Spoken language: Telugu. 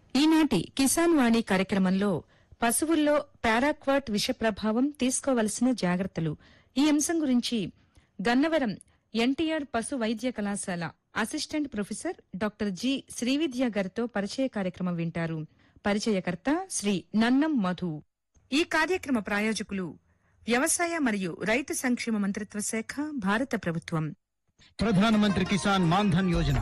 ఈనాటి కిసాన్ వాణి కార్యక్రమంలో పశువుల్లో పారాక్వాట్ విష ప్రభావం తీసుకోవలసిన జాగ్రత్తలు ఈ అంశం గురించి గన్నవరం ఎన్టీఆర్ పశు వైద్య కళాశాల assistant professor doctor G Srividya గారితో పరిచయ కార్యక్రమం వింటారు. పరిచయకర్త శ్రీ నన్నం మధు. ఈ కార్యక్రమ ప్రాయోజకులు వ్యవసాయ మరియు రైతు సంక్షేమ మంత్రిత్వ శాఖ, భారత ప్రభుత్వం. ప్రధానమంత్రి కిసాన్ మాన్ ధన్ యోజన